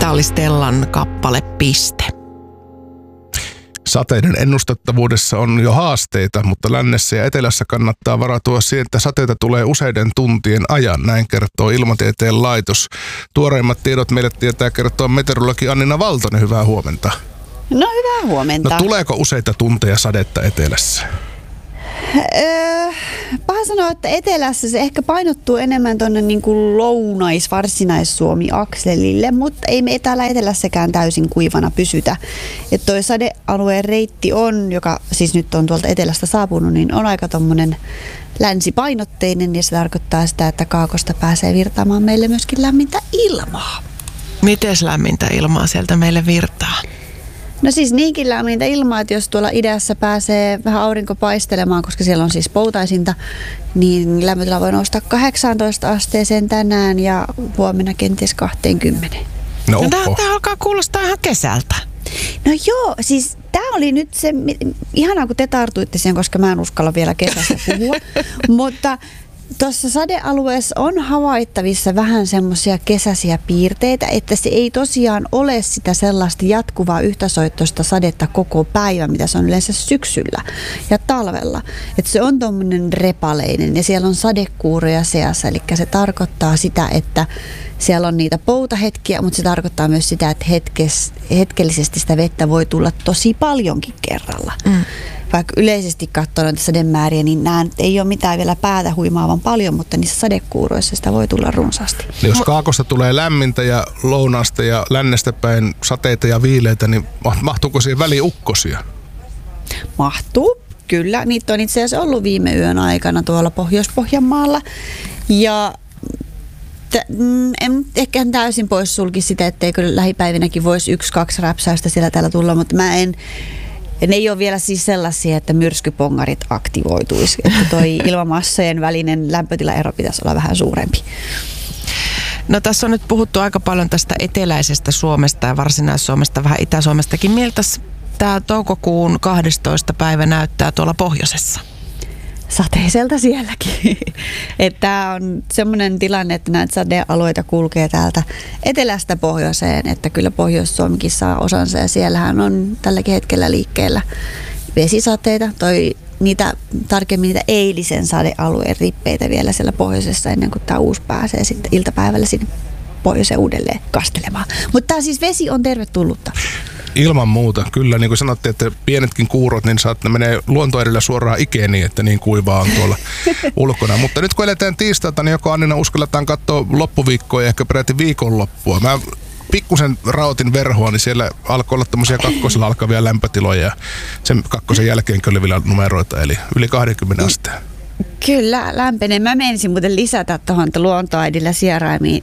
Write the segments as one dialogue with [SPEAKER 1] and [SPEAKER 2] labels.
[SPEAKER 1] Tämä oli Stellan kappale Piste.
[SPEAKER 2] Sateiden ennustettavuudessa on jo haasteita, mutta lännessä ja etelässä kannattaa varautua siihen, että sateita tulee useiden tuntien ajan. Näin kertoo Ilmatieteen laitos. Tuoreimmat tiedot meille tietää kertoa meteorologi Annina Valtonen. Hyvää huomenta.
[SPEAKER 3] No hyvää huomenta.
[SPEAKER 2] No tuleeko useita tunteja sadetta etelässä?
[SPEAKER 3] Paha sanoa, että etelässä se ehkä painottuu enemmän tuonne niin kuin Lounais-Varsinais-Suomi-akselille, mutta ei me täällä etelässäkään täysin kuivana pysytä. Että toi sadealueen reitti on, joka siis nyt on tuolta etelästä saapunut, niin on aika tommonen länsipainotteinen ja se tarkoittaa sitä, että kaakosta pääsee virtaamaan meille myöskin lämmintä ilmaa.
[SPEAKER 1] Mites lämmintä ilmaa sieltä meille virtaa?
[SPEAKER 3] No siis niinkin lämmintä ilmaa, että jos tuolla idässä pääsee vähän aurinko paistelemaan, koska siellä on siis poutaisinta, niin lämpötila voi nousta 18 asteeseen tänään ja huomenna kenties 20.
[SPEAKER 1] No tämä alkaa kuulostaa ihan kesältä.
[SPEAKER 3] No joo, siis tämä oli nyt se, ihanaa kun te tartuitte siihen, koska mä en uskalla vielä kesästä puhua, mutta tuossa sadealueessa on havaittavissa vähän semmoisia kesäisiä piirteitä, että se ei tosiaan ole sitä sellaista jatkuvaa yhtäsoittoista sadetta koko päivä, mitä se on yleensä syksyllä ja talvella. Että se on tommoinen repaleinen ja siellä on sadekuuroja seassa, eli se tarkoittaa sitä, että siellä on niitä poutahetkiä, mutta se tarkoittaa myös sitä, että hetkellisesti sitä vettä voi tulla tosi paljonkin kerralla. Vaikka yleisesti katsoo noita sademääriä, niin nämä ei ole mitään vielä päätä huimaavan paljon, mutta niissä sadekuuroissa sitä voi tulla runsaasti.
[SPEAKER 2] Jos kaakosta tulee lämmintä ja lounaasta ja lännestä päin sateita ja viileitä, niin mahtuuko siihen väliin ukkosia?
[SPEAKER 3] Mahtuu, kyllä. Niitä on itse asiassa ollut viime yön aikana tuolla Pohjois-Pohjanmaalla. Ja en ehkä täysin pois sulki sitä, etteikö lähipäivinäkin voisi 1-2 räpsäystä siellä täällä tulla, mutta ne ei ole vielä siis sellaisia, että myrskypongarit aktivoituisi. Että toi ilmamassojen välinen lämpötilaero pitäisi olla vähän suurempi.
[SPEAKER 1] No tässä on nyt puhuttu aika paljon tästä eteläisestä Suomesta ja Varsinais-Suomesta, vähän Itä-Suomestakin. Miltä tämä toukokuun 12. päivä näyttää tuolla pohjoisessa?
[SPEAKER 3] Sateiselta sielläkin. Tämä on semmoinen tilanne, että näitä sadealueita kulkee täältä etelästä pohjoiseen, että kyllä Pohjois-Suomikin saa osansa ja siellähän on tälläkin hetkellä liikkeellä vesisateita, tarkemmin niitä eilisen sadealueen rippeitä vielä siellä pohjoisessa ennen kuin tämä uusi pääsee sitten iltapäivällä sinne pohjoiseen uudelleen kastelemaan. Mutta siis vesi on tervetullutta.
[SPEAKER 2] Ilman muuta, kyllä. Niin kuin sanottiin, että pienetkin kuurot, niin ne menee luontoedellä suoraan ikeeniin, että niin kuivaa on tuolla ulkona. Mutta nyt kun eletään tiistaita, niin joko Annina uskalletaan katsoa loppuviikkoa ja ehkä peräti viikonloppua. Mä pikkusen raotin verhoa, niin siellä alkoi olla tämmöisiä kakkosella alkavia lämpötiloja ja sen kakkosen jälkeen oli vielä numeroita, eli yli 20 asteen.
[SPEAKER 3] Kyllä, lämpenee. Mä menisin muuten lisätä tuohon luontoäidillä sieraimiin,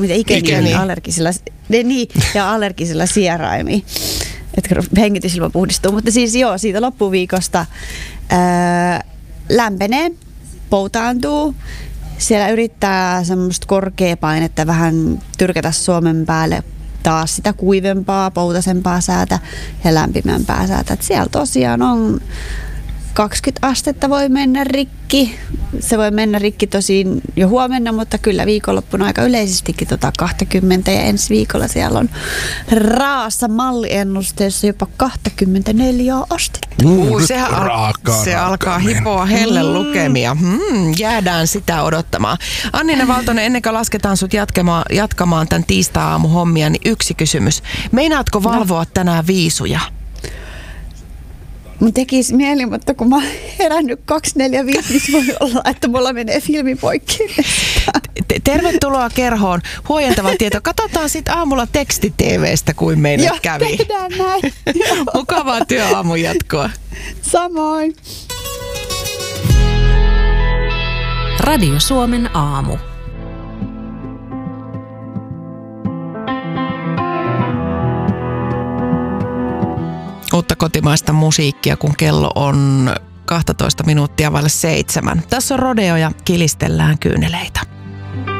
[SPEAKER 3] allergisilla sieraimiin, että hengitysilma puhdistuu. Mutta siis joo, siitä loppuviikosta lämpenee, poutaantuu. Siellä yrittää semmoista korkeapainetta vähän tyrkätä Suomen päälle taas sitä kuivempaa, poutasempaa säätä ja lämpimämpää säätä. Et siellä tosiaan on 20 astetta voi mennä rikki. Se voi mennä rikki tosin jo huomenna, mutta kyllä viikonloppuna aika yleisestikin 20 ja ensi viikolla siellä on raassa malliennusteessa jopa 24 astetta.
[SPEAKER 1] Se alkaa hipoa hellen lukemia. Jäädään sitä odottamaan. Annina Valtonen, ennen kuin lasketaan sut jatkamaan tämän tiistai-aamuhommia, niin yksi kysymys. Meinaatko valvoa tänään viisuja?
[SPEAKER 3] Mun tekisi mieli, mutta kun mä oon herännyt 2:45, niin voi olla, että mulla menee filmi poikki.
[SPEAKER 1] Tervetuloa kerhoon. Huojentava tieto. Katsotaan sitten aamulla teksti-TV:stä, kuin meille kävi.
[SPEAKER 3] Joo, tehdään näin.
[SPEAKER 1] Mukavaa työaamun jatkoa.
[SPEAKER 3] Samoin.
[SPEAKER 4] Radio Suomen aamu.
[SPEAKER 1] Uutta kotimaista musiikkia, kun kello on 12 minuuttia vaille 7. Tässä on Rodeo ja kilistellään kyyneleitä.